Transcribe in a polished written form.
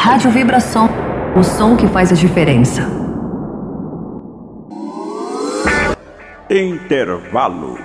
Rádio Vibração, o som que faz a diferença. Intervalo.